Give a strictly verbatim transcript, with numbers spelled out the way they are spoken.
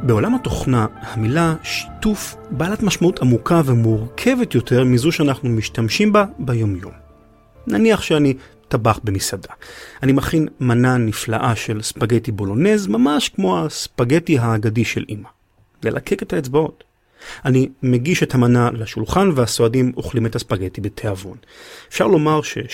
בעולם התוכנה, המילה שיתוף בעלת משמעות עמוקה ומורכבת יותר מזו שאנחנו משתמשים בה ביומיום. נניח שאני טבח במסעדה. אני מכין מנה נפלאה של ספגטי בולונז, ממש כמו הספגטי האגדי של אמא. ללקק את האצבעות. אני מגיש את המנה לשולחן והסועדים אוכלים את הספגטי בתיאבון. אפשר לומר ש...